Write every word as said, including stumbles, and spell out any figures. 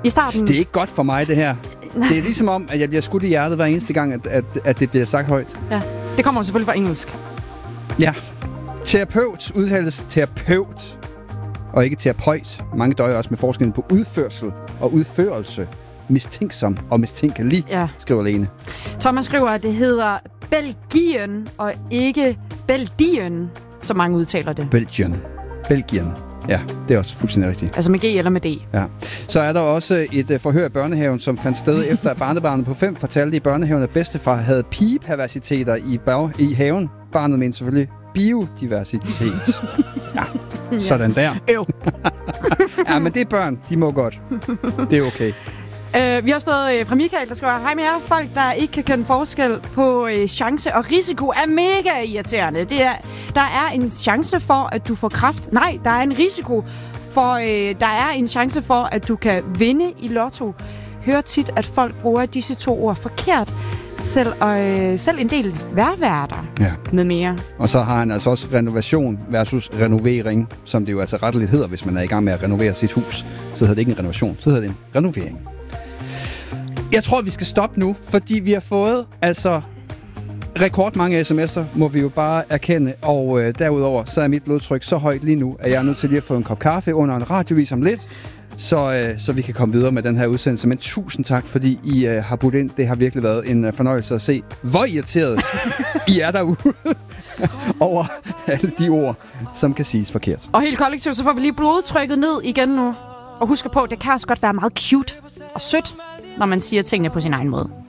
I starten... Det er ikke godt for mig, det her. Det er ligesom om, at jeg bliver skudt i hjertet hver eneste gang, at, at, at det bliver sagt højt. Ja, det kommer selvfølgelig fra engelsk. Ja. Terapeut udtales terapeut, og ikke terapeut. Mange døjer også med forskellen på udførsel og udførelse. Mistænksom og mistænkelig, ja. Skriver Lene. Thomas skriver, at det hedder Belgien, og ikke Belgien, som mange udtaler det. Belgien. Belgien. Ja, det er også fuldstændig rigtigt. Altså med G eller med D. Ja. Så er der også et uh, forhør i børnehaven, som fandt sted efter, at barnebarnet på fem fortalte i børnehaven, at bedstefar havde pigeperversiteter i, bag, i haven. Barnet mente selvfølgelig biodiversitet. Ja, sådan der. Øv. Ja, men det er børn. De må godt. Det er okay. Uh, vi har også fået uh, fra Michael, der skriver, hej med jer. Folk, der ikke kan kende forskel på uh, chance og risiko, er mega irriterende. Det er, der er en chance for, at du får kræft. Nej, der er en risiko for, uh, der er en chance for, at du kan vinde i lotto. Hører tit, at folk bruger disse to ord forkert. Selv, øh, selv en del værværter ja. Med mere. Og så har han altså også renovation versus renovering, som det jo altså retteligt hedder, hvis man er i gang med at renovere sit hus. Så hedder det ikke en renovation, så hedder det en renovering. Jeg tror, vi skal stoppe nu, fordi vi har fået altså rekordmange sms'er, må vi jo bare erkende. Og øh, derudover, så er mit blodtryk så højt lige nu, at jeg er nødt til lige at få en kop kaffe under en radiovis om lidt. Så, øh, så vi kan komme videre med den her udsendelse. Men tusind tak, fordi I øh, har budt ind. Det har virkelig været en øh, fornøjelse at se, hvor irriteret I er derude over alle de ord, som kan siges forkert. Og helt kollektivt, så får vi lige blodtrykket ned igen nu. Og husk på, det kan også godt være meget cute og sødt, når man siger tingene på sin egen måde.